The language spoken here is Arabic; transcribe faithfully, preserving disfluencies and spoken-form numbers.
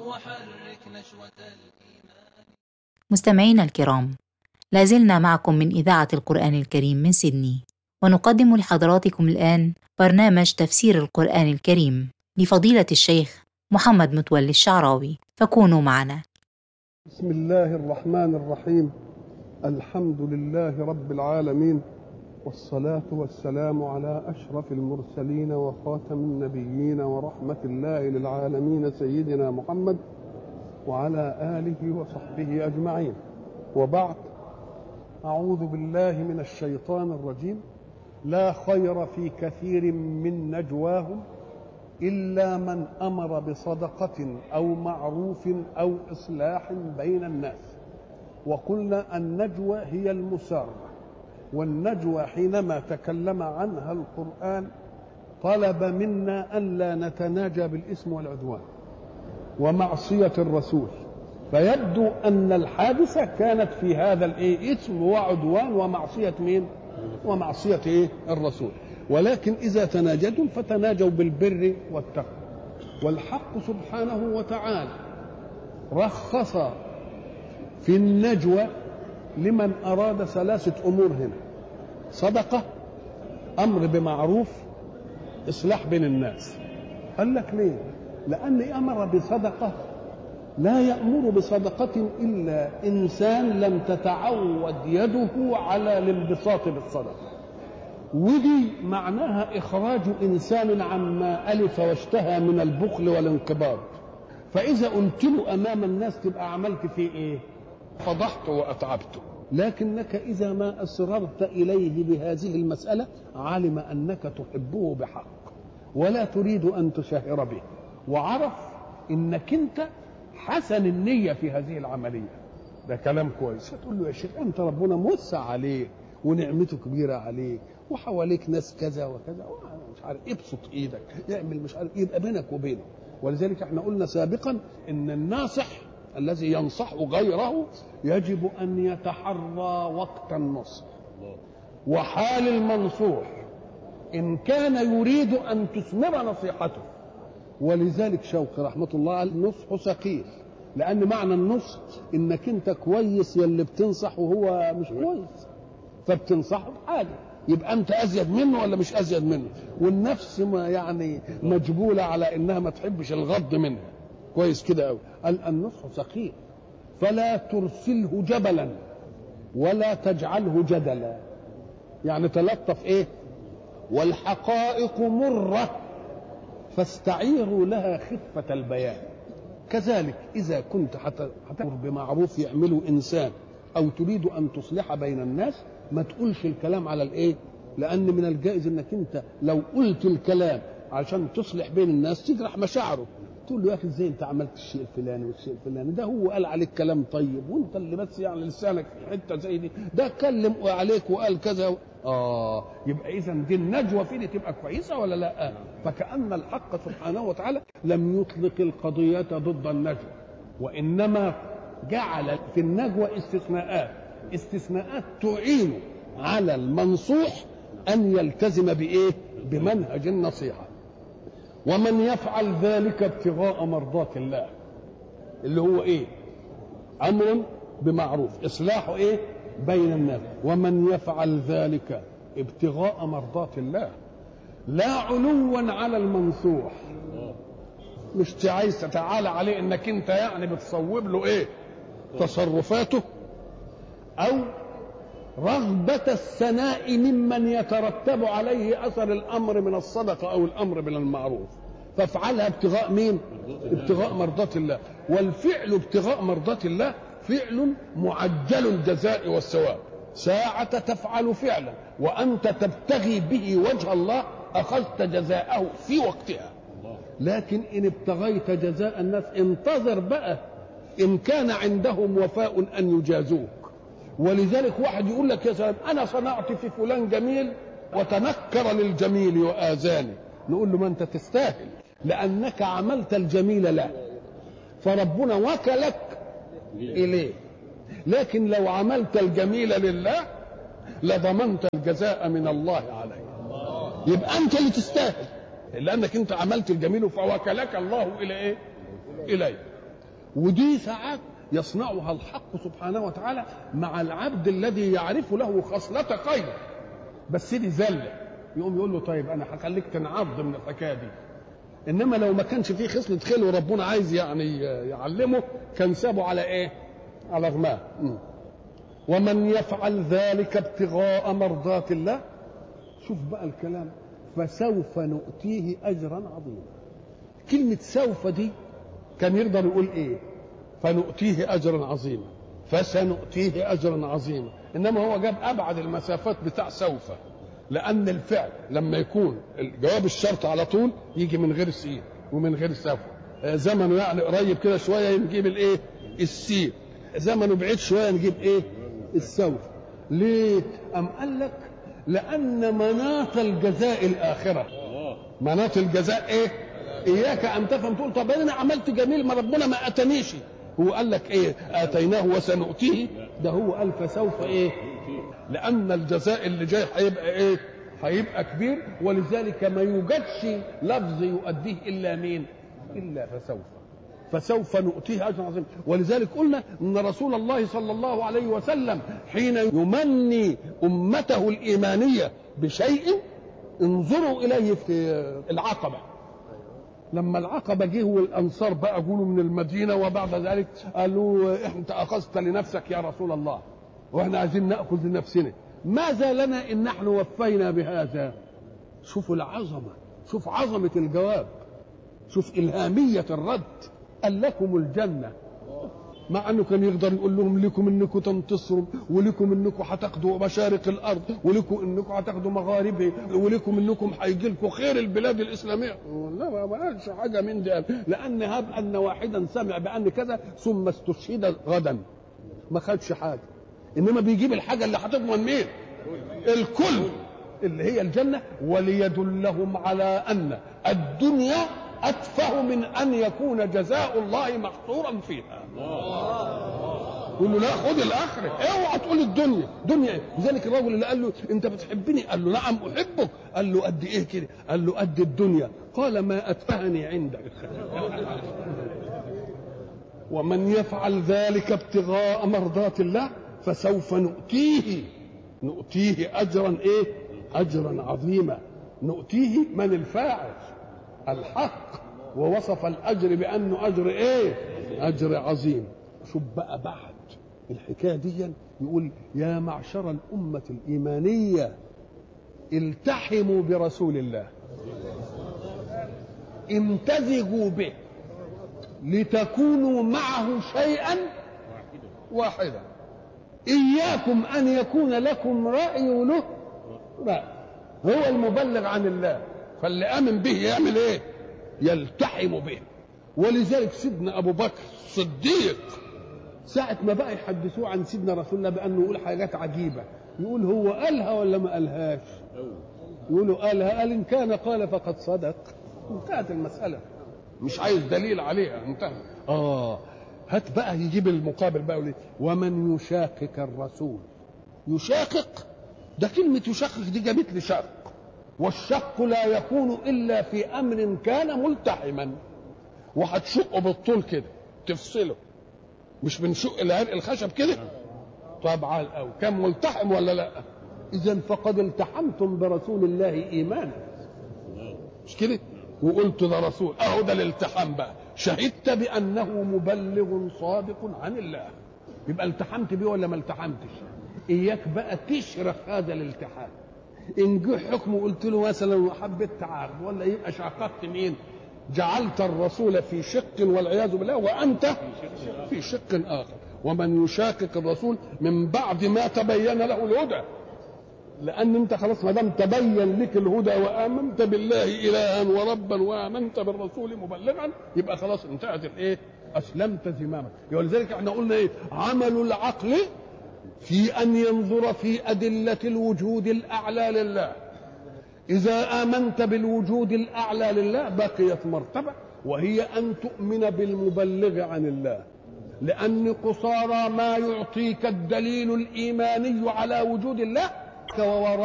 وحرك نشوة الإيمان. مستمعينا الكرام، لازلنا معكم من إذاعة القرآن الكريم من سيدني، ونقدم لحضراتكم الآن برنامج تفسير القرآن الكريم لفضيلة الشيخ محمد متولي الشعراوي، فكونوا معنا. بسم الله الرحمن الرحيم. الحمد لله رب العالمين، والصلاة والسلام على أشرف المرسلين وخاتم النبيين ورحمة الله للعالمين سيدنا محمد وعلى آله وصحبه أجمعين، وبعد. أعوذ بالله من الشيطان الرجيم. لا خير في كثير من نجواهم إلا من أمر بصدقة أو معروف أو إصلاح بين الناس. وقلنا النجوى هي المسارة، والنجوى حينما تكلم عنها القرآن طلب منا أن لا نتناجى بالإثم والعدوان ومعصية الرسول، فيبدو أن الحادثة كانت في هذا الإيه؟ إثم وعدوان ومعصية مين؟ ومعصية إيه؟ الرسول. ولكن إذا تناجدوا فتناجوا بالبر والتقوى. والحق سبحانه وتعالى رخص في النجوى لمن أراد ثلاثة أمور هنا: صدقة، أمر بمعروف، إصلاح بين الناس. قال لك ليه؟ لأن أمر بصدقة لا يأمر بصدقة إلا إنسان لم تتعود يده على الانبساط بالصدقة، ودي معناها إخراج إنسان عما ألف واشتهى من البخل والانقباض. فإذا قلت له أمام الناس تبقى عملت فيه إيه؟ فضحته وأتعبته. لكنك إذا ما أسررت إليه بهذه المسألة علم أنك تحبه بحق ولا تريد أن تشهر به، وعرف إنك أنت حسن النية في هذه العملية. ده كلام كويس. هتقول له يا شيخ أنت ربنا موسع عليك ونعمته كبيرة عليك وحواليك ناس كذا وكذا مش عارف، ابسط ايدك يعمل مش عارف، يبقى بينك وبينه. ولذلك احنا قلنا سابقا ان الناصح الذي ينصح غيره يجب ان يتحرى وقت النصح وحال المنصوح ان كان يريد ان تثمر نصيحته. ولذلك شوقي رحمة الله قال النصح ثقيل، لان معنى النصح انك انت كويس يلي بتنصح وهو مش كويس، فبتنصحه بحاجه يبقى انت ازيد منه ولا مش ازيد منه. والنفس ما يعني مجبوله على انها ما تحبش الغض منها. كويس كده قوي. قال النصح ثقيل فلا ترسله جبلا ولا تجعله جدلا، يعني تلطف ايه. والحقائق مره فاستعيروا لها خفه البيان. كذلك اذا كنت هتأمر بمعروف يعمله انسان او تريد ان تصلح بين الناس ما تقولش الكلام على الايه، لان من الجائز انك انت لو قلت الكلام عشان تصلح بين الناس تجرح مشاعره. تقول له يا اخي ازاي انت عملت الشيء الفلاني والشيء الفلاني، ده هو قال عليك كلام طيب وانت اللي بس يعني لسانك في حته زي دي، ده اتكلم عليك وقال كذا. اه يبقى اذا دي النجوى فيه تبقى كويسه ولا لا؟ فكأن الحق سبحانه وتعالى لم يطلق القضيه ضد النجوى، وانما جعل في النجوى استثناءات استثناءات تعين على المنصوح أن يلتزم بإيه؟ بمنهج النصيحة. ومن يفعل ذلك ابتغاء مرضات الله اللي هو إيه؟ أمر بمعروف، إصلاح إيه؟ بين الناس. ومن يفعل ذلك ابتغاء مرضات الله لا علوا على المنصوح، مش عايز تتعالى عليه انك انت يعني بتصوب له ايه تصرفاته، او رغبة الثناء ممن يترتب عليه اثر الامر من الصدقة او الامر من المعروف، فافعلها ابتغاء مين؟ ابتغاء مرضات الله. والفعل ابتغاء مرضات الله فعل معجل الجزاء والثواب. ساعة تفعل فعلا وانت تبتغي به وجه الله اخذت جزاءه في وقتها. لكن ان ابتغيت جزاء الناس انتظر بقى ان كان عندهم وفاء ان يجازوك. ولذلك واحد يقول لك يا سلام انا صنعت في فلان جميل وتنكر للجميل وآذاني، نقول له ما انت تستاهل لانك عملت الجميل له فربنا وكلك اليه. لكن لو عملت الجميل لله لضمنت الجزاء من الله عليه، يبقى انت اللي تستاهل لانك انت عملت الجميل فوكلك الله الى ايه؟ اليه. ودي ساعات يصنعها الحق سبحانه وتعالى مع العبد الذي يعرف له خصلة خير بس دي زلة، يقوم يقول له طيب أنا هخليك تنعض من الحكاية دي. إنما لو ما كانش فيه خصلة خير وربنا عايز يعني يعلمه كان سابه على إيه؟ على غماه. ومن يفعل ذلك ابتغاء مرضات الله، شوف بقى الكلام، فسوف نؤتيه أجرا عظيما. كلمة سوف دي كان يقدر يقول إيه؟ فنؤتيه أجرا عظيما، فسنؤتيه أجرا عظيما، إنما هو جاب أبعد المسافات بتاع سوف، لأن الفعل لما يكون الجواب الشرط على طول يجي من غير سين ومن غير سوف. زمنه يعني قريب كده شوية نجيب الإيه؟ السين، زمنه بعيد شوية نجيب إيه؟ السوف. ليه؟ أم قال لك لأن مناط الجزاء الآخرة، مناط الجزاء إيه؟ إياك أن تفهم تقول طب أنا عملت جميل ما ربنا ما أتنيش. هو قال لك إيه؟ آتيناه وسنؤتيه، ده هو قال فسوف إيه؟ لأن الجزاء اللي جاي هيبقى إيه؟ هيبقى كبير، ولذلك ما يوجدش لفظ يؤديه إلا مين؟ إلا فسوف. فسوف نؤتيه أجرا عظيما. ولذلك قلنا ان رسول الله صلى الله عليه وسلم حين يمني امته الايمانيه بشيء انظروا اليه في العقبه. لما العقبه جه والانصار بقى قالوا من المدينه وبعد ذلك قالوا انت اخذت لنفسك يا رسول الله واحنا عايزين ناخذ لنفسنا، ماذا لنا ان نحن وفينا بهذا؟ شوفوا العظمه، شوف عظمه الجواب، شوف الهاميه الرد. قال لكم الجنة، مع أنه كان يقدر يقول لهم لكم أنكم تنتصروا، ولكم أنكم هتاخدوا مشارق الأرض، ولكم أنكم هتاخدوا مغاربها، ولكم أنكم هيجي لكم خير البلاد الإسلامية. لا ما قالش حاجة من ده، لأن هب أن واحدا سمع بأن كذا ثم استشهد غدا ما خدش حاجة، إنما بيجيب الحاجة اللي هتضمن مين؟ الكل، اللي هي الجنة. وليدلهم على أن الدنيا أتفه من أن يكون جزاء الله محصورا فيها. يقول له لا خد الآخرة، اوعى تقول الدنيا دنيا. لذلك الرجل اللي قال له أنت بتحبني؟ قال له نعم أحبك. قال له قد إيه كده؟ قال له قد الدنيا. قال ما أتفهني عندك. ومن يفعل ذلك ابتغاء مرضات الله فسوف نؤتيه نؤتيه أجرا إيه؟ أجرا عظيما. نؤتيه من الفاعل؟ الحق، ووصف الأجر بأنه أجر إيه؟ أجر عظيم. شوف بقى بعد الحكاية دي يقول يا معشر الأمة الإيمانية التحموا برسول الله، امتزجوا به لتكونوا معه شيئا واحدا. إياكم أن يكون لكم رأي وله رأي، هو المبلغ عن الله، فاللي آمن به يعمل ايه؟ يلتحم به. ولذلك سيدنا ابو بكر الصديق ساعة ما بقى يحدثوه عن سيدنا رسول الله بأنه يقول حاجات عجيبة، يقول هو قالها ولا ما قالهاش؟ يقولوا قالها، قال إن كان قال فقد صدق. انتهت المسألة، مش عايز دليل عليها، انتهت. آه هات بقى يجيب المقابل بقى يقول ومن يشاقق الرسول. يشاقق ده كلمة يشاقق دي جابت لي شق، والشق لا يكون إلا في أمر كان ملتحما، وهتشقه بالطول كده تفصله، مش بنشق العرق الخشب كده طبعا، أو كان ملتحم ولا لا؟ إذن فقد التحمتم برسول الله إيمانا، مش كده؟ وقلت ده رسول، أهو ده الالتحام بقى، شهدت بأنه مبلغ صادق عن الله، يبقى التحمت بيه ولا ما التحمتش؟ إياك بقى تشرح هذا الالتحام. إن جه حكم وقلت له مثلا حبيت تعارض ولا يبقى شققت مين؟ جعلت الرسول في شق والعياذ بالله وأنت في شق آخر. ومن يشاقق الرسول من بعد ما تبين له الهدى، لأن أنت خلاص ما دام تبين لك الهدى وآمنت بالله إلها وربا وآمنت بالرسول مبلغا، يبقى خلاص انتهت الإيه؟ أسلمت زمامك. ولذلك احنا قلنا إيه؟ عمل العقل في أن ينظر في أدلة الوجود الأعلى لله. إذا آمنت بالوجود الأعلى لله بقيت مرتبة، وهي أن تؤمن بالمبلغ عن الله، لأن قصارى ما يعطيك الدليل الإيماني على وجود الله